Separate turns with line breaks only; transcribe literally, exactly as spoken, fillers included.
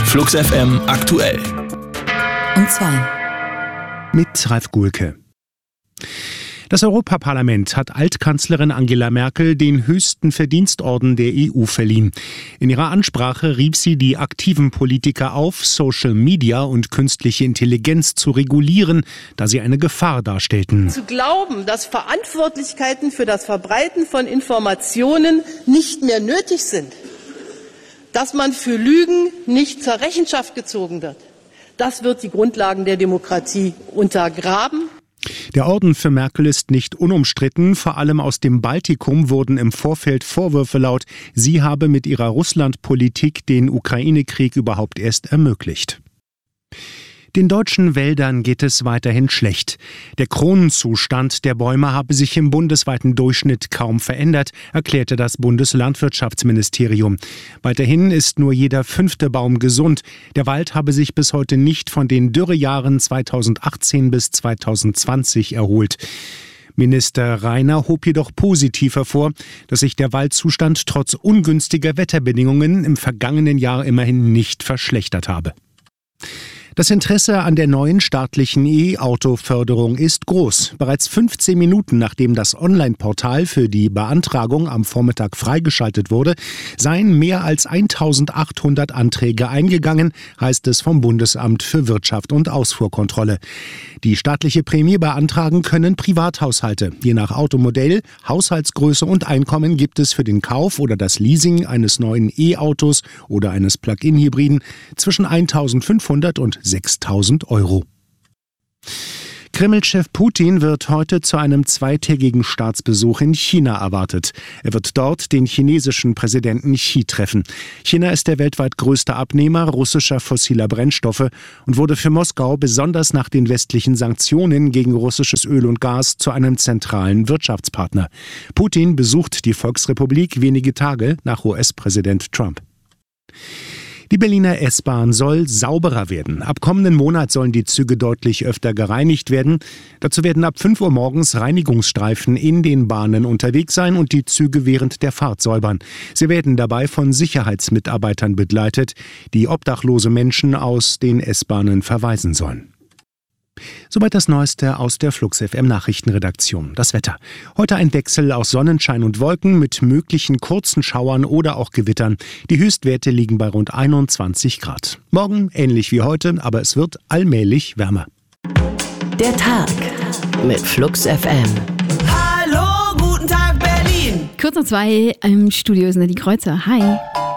Flux F M aktuell.
Um zwei.
Mit Ralf Gulke. Das Europaparlament hat Altkanzlerin Angela Merkel den höchsten Verdienstorden der E U verliehen. In ihrer Ansprache rief sie die aktiven Politiker auf, Social Media und künstliche Intelligenz zu regulieren, da sie eine Gefahr darstellten.
Zu glauben, dass Verantwortlichkeiten für das Verbreiten von Informationen nicht mehr nötig sind, dass man für Lügen nicht zur Rechenschaft gezogen wird, das wird die Grundlagen der Demokratie untergraben.
Der Orden für Merkel ist nicht unumstritten. Vor allem aus dem Baltikum wurden im Vorfeld Vorwürfe laut, sie habe mit ihrer Russlandpolitik den Ukraine-Krieg überhaupt erst ermöglicht. Den deutschen Wäldern geht es weiterhin schlecht. Der Kronenzustand der Bäume habe sich im bundesweiten Durchschnitt kaum verändert, erklärte das Bundeslandwirtschaftsministerium. Weiterhin ist nur jeder fünfte Baum gesund. Der Wald habe sich bis heute nicht von den Dürrejahren zweitausendachtzehn bis zweitausendzwanzig erholt. Minister Rainer hob jedoch positiv hervor, dass sich der Waldzustand trotz ungünstiger Wetterbedingungen im vergangenen Jahr immerhin nicht verschlechtert habe. Das Interesse an der neuen staatlichen E-Auto-Förderung ist groß. Bereits fünfzehn Minuten nachdem das Online-Portal für die Beantragung am Vormittag freigeschaltet wurde, seien mehr als eintausendachthundert Anträge eingegangen, heißt es vom Bundesamt für Wirtschaft und Ausfuhrkontrolle. Die staatliche Prämie beantragen können Privathaushalte. Je nach Automodell, Haushaltsgröße und Einkommen gibt es für den Kauf oder das Leasing eines neuen E-Autos oder eines Plug-in-Hybriden zwischen eintausendfünfhundert und sechstausend Euro. Kreml-Chef Putin wird heute zu einem zweitägigen Staatsbesuch in China erwartet. Er wird dort den chinesischen Präsidenten Xi treffen. China ist der weltweit größte Abnehmer russischer fossiler Brennstoffe und wurde für Moskau besonders nach den westlichen Sanktionen gegen russisches Öl und Gas zu einem zentralen Wirtschaftspartner. Putin besucht die Volksrepublik wenige Tage nach U S-Präsident Trump. Die Berliner S-Bahn soll sauberer werden. Ab kommenden Monat sollen die Züge deutlich öfter gereinigt werden. Dazu werden ab fünf Uhr morgens Reinigungsstreifen in den Bahnen unterwegs sein und die Züge während der Fahrt säubern. Sie werden dabei von Sicherheitsmitarbeitern begleitet, die obdachlose Menschen aus den S-Bahnen verweisen sollen. Soweit das Neueste aus der Flux F M Nachrichtenredaktion. Das Wetter. Heute ein Wechsel aus Sonnenschein und Wolken mit möglichen kurzen Schauern oder auch Gewittern. Die Höchstwerte liegen bei rund einundzwanzig Grad. Morgen ähnlich wie heute, aber es wird allmählich wärmer.
Der Tag mit Flux F M.
Hallo, guten Tag Berlin.
Kurz noch zwei im Studio ist Nadine Kreuzer. Hi.